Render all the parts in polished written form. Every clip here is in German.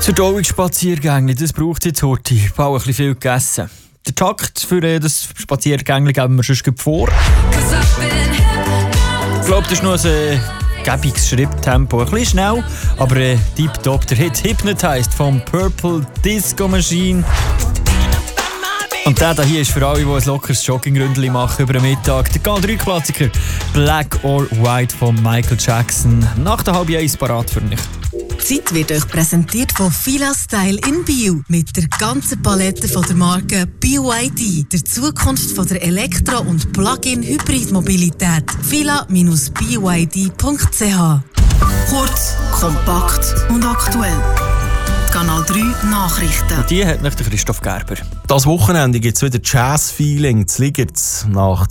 Verdauungsspaziergänge, das braucht jetzt heute. Ich habe auch ein bisschen viel gegessen. Den Takt für das Spaziergänge geben wir sonst vor. Ich glaube, das ist noch ein gäbiges Schritttempo. Ein bisschen schnell, aber tipptopp. Der Hit «Hypnotized» vom Purple Disco Machine. Und der hier ist für alle, die ein lockeres Joggingründeli machen über den Mittag. Der GAL3-Klassiker «Black or White» von Michael Jackson. Nach der 12:30 parat für mich. Die Zeit wird euch präsentiert von Fila Style in Bio. Mit der ganzen Palette von der Marke BYD. Der Zukunft von der Elektro- und Plug-in-Hybrid-Mobilität. fila-byd.ch. Kurz, kompakt und aktuell. Kanal 3 Nachrichten. Und die hat nicht der Christoph Gerber. Das Wochenende gibt es wieder Jazz-Feeling zu Ligerz. Nach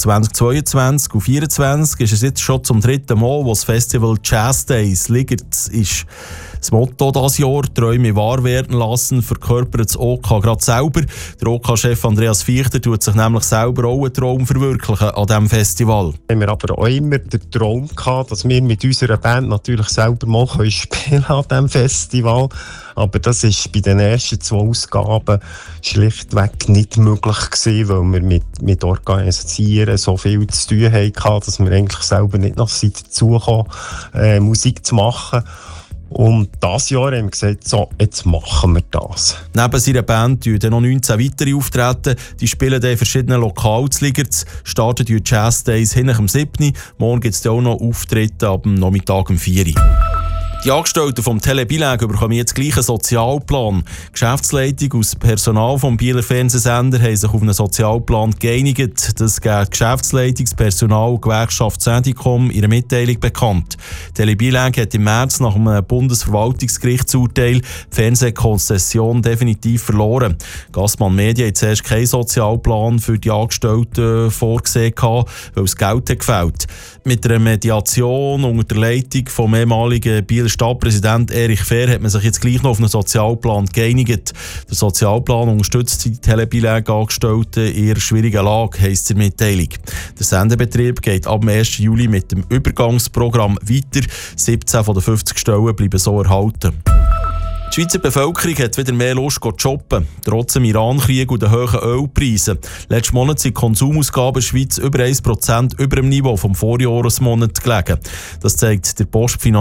2022 und 2024 ist es jetzt schon zum 3. Mal, wo das Festival Jazz Days Ligerz ist. Das Motto dieses Jahr, Träume wahr werden lassen, verkörpert das OK gerade selber. Der OK-Chef Andreas Fichter tut sich nämlich selber auch einen Traum verwirklichen an diesem Festival. Wir haben aber auch immer den Traum gehabt, dass wir mit unserer Band natürlich selber mal spielen an diesem Festival. Aber das war bei den ersten 2 Ausgaben schlichtweg nicht möglich gewesen, weil wir mit Organisieren so viel zu tun hatten, dass wir eigentlich selber nicht noch dazu kamen, Musik zu machen. Und dieses Jahr haben wir gesagt, so, jetzt machen wir das. Neben seiner Band dann noch 19 weitere Auftreten. Die spielen dann in verschiedenen Lokalen zu Ligerz. Starten die Jazz Days hinten am 7. Morgen gibt es auch noch Auftritte ab dem Nachmittag um 4 Uhr. Die Angestellten vom Telebilag bekommen jetzt gleich einen Sozialplan. Die Geschäftsleitung aus Personal vom Bieler Fernsehsender haben sich auf einen Sozialplan geeinigt. Das gibt die Geschäftsleitung, das Personal und Gewerkschaft Syndicom ihre Mitteilung bekannt. Telebilag hat im März nach einem Bundesverwaltungsgerichtsurteil die Fernsehkonzession definitiv verloren. Gassmann Media hat zuerst keinen Sozialplan für die Angestellten vorgesehen, weil das Geld gefehlt. Mit einer Mediation unter der Leitung vom ehemaligen Bieler Stadtpräsident Erich Fehr hat man sich jetzt gleich noch auf einen Sozialplan geeinigt. Der Sozialplan unterstützt die Telebilag-Angestellten in ihrer schwierigen Lage, heisst es in der Mitteilung. Der Sendebetrieb geht ab dem 1. Juli mit dem Übergangsprogramm weiter. 17 von den 50 Stellen bleiben so erhalten. Die Schweizer Bevölkerung hat wieder mehr Lust zu shoppen, trotz dem Iran-Krieg und den hohen Ölpreisen. Letzten Monat sind die Konsumausgaben in der Schweiz über 1% über dem Niveau vom Vorjahresmonat gelegen. Das zeigt der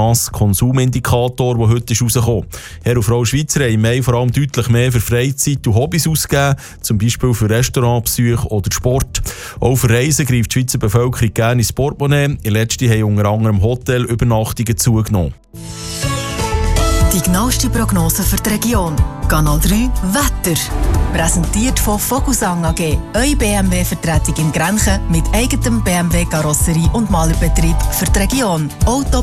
Postfinanz-Konsumindikator, der heute rausgekommen ist. Herr und Frau Schweizer haben im Mai vor allem deutlich mehr für Freizeit und Hobbys ausgegeben, zum Beispiel für Restaurantbesuche oder Sport. Auch für Reisen greift die Schweizer Bevölkerung gerne ins Portemonnaie. In letzter haben unter anderem Hotelübernachtungen zugenommen. Die genaueste Prognose für die Region. Kanal 3 Wetter. Präsentiert von Vogelsang AG. Eure BMW-Vertretung in Grenchen mit eigenem BMW-Karosserie und Malerbetrieb für die Region.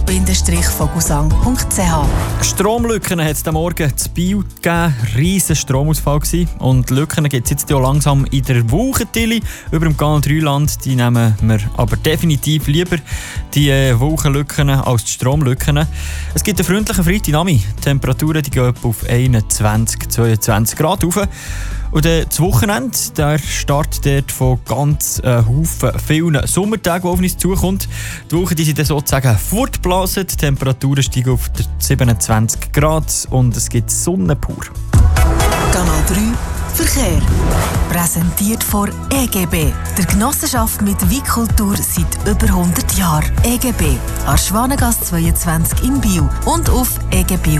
auto-vogelsang.ch. Stromlücken hat es am Morgen zu Biel gegeben. Riesen Stromausfall gewesen. Und Lücken gibt es jetzt ja langsam in der Wulchentilly über dem Kanal 3 Land. Die nehmen wir aber definitiv lieber, die Wulchenlücken, als die Stromlücken. Es gibt einen freundlichen Freitagnachmittag. Die Temperaturen die gehen auf 21-22 Grad rauf. Und das Wochenende, der startet dort von ganz vielen Sommertagen, die auf uns zukommt. Die Woche die sind dann sozusagen fortgeblasen. Die Temperaturen steigen auf 27 Grad und es gibt Sonne pur. Kanal 3 Verkehr. Präsentiert von EGB, der Genossenschaft mit Weitkultur seit über 100 Jahren. EGB, an Schwanengasse 22 in Biel und auf egbiel.ch.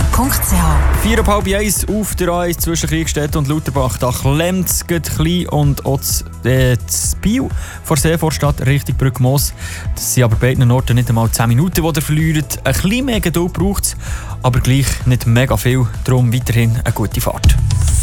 4:30 auf der A1 zwischen Kriegstedt und Lauterbach. Da klemmt es klein und auch das Biel vor Seevorstadt Richtung Brückmoos. Das sind aber beiden Orten nicht einmal 10 Minuten, die ihr verliert. Ein bisschen mehr Geduld braucht es, aber gleich nicht mega viel. Darum weiterhin eine gute Fahrt.